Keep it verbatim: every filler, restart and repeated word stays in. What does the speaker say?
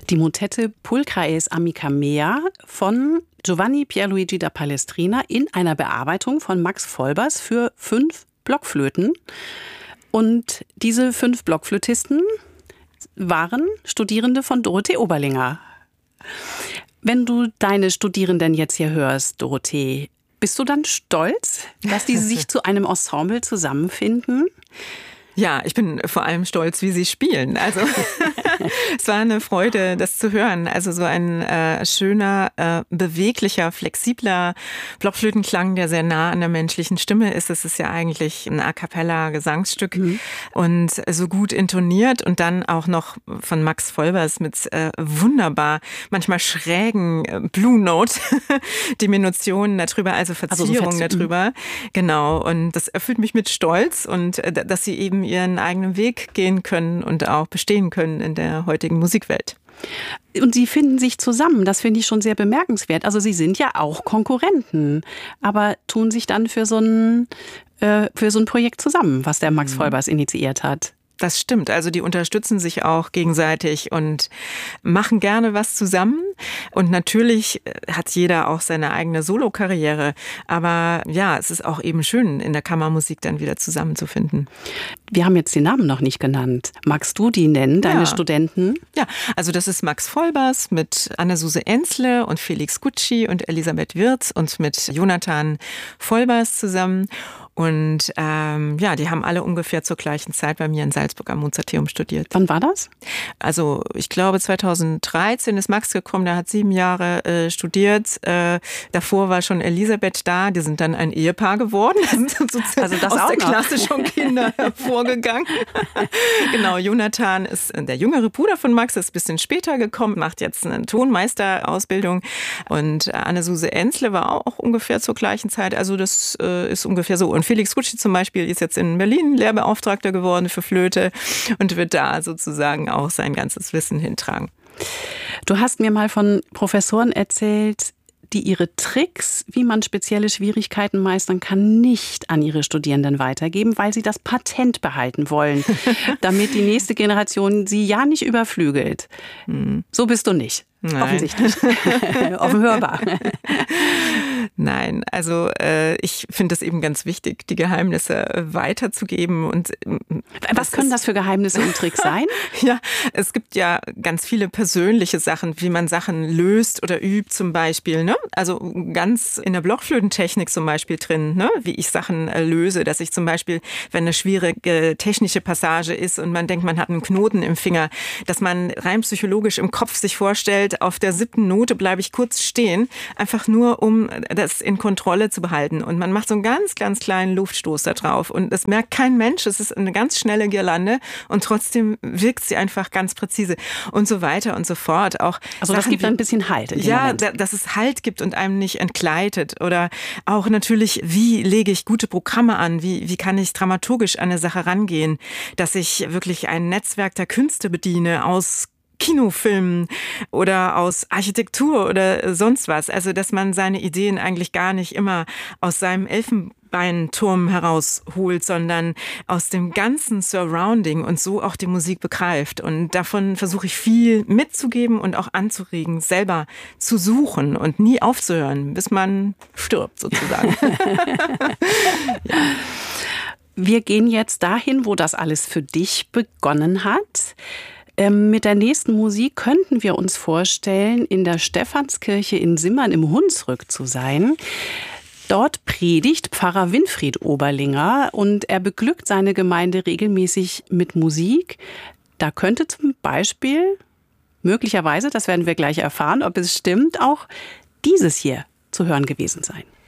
Die Motette Pulchra es amica mea von Giovanni Pierluigi da Palestrina in einer Bearbeitung von Max Volbers für fünf Blockflöten. Und diese fünf Blockflötisten waren Studierende von Dorothee Oberlinger. Wenn du deine Studierenden jetzt hier hörst, Dorothee, bist du dann stolz, dass die sich zu einem Ensemble zusammenfinden? Ja, ich bin vor allem stolz, wie sie spielen. Also es war eine Freude, das zu hören. Also so ein äh, schöner, äh, beweglicher, flexibler Blockflötenklang, der sehr nah an der menschlichen Stimme ist. Es ist ja eigentlich ein A-cappella-Gesangsstück mhm. und so gut intoniert und dann auch noch von Max Volbers mit äh, wunderbar, manchmal schrägen äh, Blue Note Diminutionen darüber, also Verzierungen also so darüber. Genau. Und das erfüllt mich mit Stolz und äh, dass sie eben ihren eigenen Weg gehen können und auch bestehen können in der heutigen Musikwelt. Und sie finden sich zusammen, das finde ich schon sehr bemerkenswert. Also sie sind ja auch Konkurrenten, aber tun sich dann für so ein, äh, für so ein Projekt zusammen, was der Max Volbers initiiert hat. Das stimmt. Also die unterstützen sich auch gegenseitig und machen gerne was zusammen. Und natürlich hat jeder auch seine eigene Solokarriere. Aber ja, es ist auch eben schön, in der Kammermusik dann wieder zusammenzufinden. Wir haben jetzt den Namen noch nicht genannt. Magst du die nennen, deine ja. Studenten? Ja, also das ist Max Volbers mit Anna-Suse Enzle und Felix Gucci und Elisabeth Wirz und mit Jonathan Volbers zusammen. Und ähm, ja, die haben alle ungefähr zur gleichen Zeit bei mir in Salzburg am Mozarteum studiert. Wann war das? Also ich glaube zweitausenddreizehn ist Max gekommen, der hat sieben Jahre äh, studiert. Äh, davor war schon Elisabeth da, die sind dann ein Ehepaar geworden. Also das aus auch der noch. Klasse schon Kinder hervorgegangen. Genau, Jonathan ist der jüngere Bruder von Max, ist ein bisschen später gekommen, macht jetzt eine Tonmeisterausbildung. Und Anna-Suse Enzle war auch ungefähr zur gleichen Zeit. Also das äh, ist ungefähr so. Und Felix Gucci zum Beispiel ist jetzt in Berlin Lehrbeauftragter geworden für Flöte und wird da sozusagen auch sein ganzes Wissen hintragen. Du hast mir mal von Professoren erzählt, die ihre Tricks, wie man spezielle Schwierigkeiten meistern kann, nicht an ihre Studierenden weitergeben, weil sie das Patent behalten wollen, damit die nächste Generation sie ja nicht überflügelt. Hm. So bist du nicht. Nein. Offensichtlich. Offen hörbar. Nein, also äh, ich finde es eben ganz wichtig, die Geheimnisse weiterzugeben. Und äh, was können das für Geheimnisse und Tricks sein? Ja, es gibt ja ganz viele persönliche Sachen, wie man Sachen löst oder übt zum Beispiel. Ne? Also ganz in der Blockflötentechnik zum Beispiel drin, ne? Wie ich Sachen äh, löse, dass ich zum Beispiel, wenn eine schwierige technische Passage ist und man denkt, man hat einen Knoten im Finger, dass man rein psychologisch im Kopf sich vorstellt, auf der siebten Note bleibe ich kurz stehen, einfach nur um das in Kontrolle zu behalten. Und man macht so einen ganz, ganz kleinen Luftstoß da drauf. Und das merkt kein Mensch. Es ist eine ganz schnelle Girlande und trotzdem wirkt sie einfach ganz präzise und so weiter und so fort. Auch also das Sachen, gibt ein bisschen Halt in dem Ja, Moment. Da, dass es Halt gibt und einem nicht entgleitet. Oder auch natürlich, wie lege ich gute Programme an? Wie, wie kann ich dramaturgisch an eine Sache rangehen? Dass ich wirklich ein Netzwerk der Künste bediene aus Kinofilmen oder aus Architektur oder sonst was. Also, dass man seine Ideen eigentlich gar nicht immer aus seinem Elfenbeinturm herausholt, sondern aus dem ganzen Surrounding und so auch die Musik begreift. Und davon versuche ich viel mitzugeben und auch anzuregen, selber zu suchen und nie aufzuhören, bis man stirbt sozusagen. Ja. Wir gehen jetzt dahin, wo das alles für dich begonnen hat. Mit der nächsten Musik könnten wir uns vorstellen, in der Stephanskirche in Simmern im Hunsrück zu sein. Dort predigt Pfarrer Winfried Oberlinger und er beglückt seine Gemeinde regelmäßig mit Musik. Da könnte zum Beispiel, möglicherweise, das werden wir gleich erfahren, ob es stimmt, auch dieses hier zu hören gewesen sein.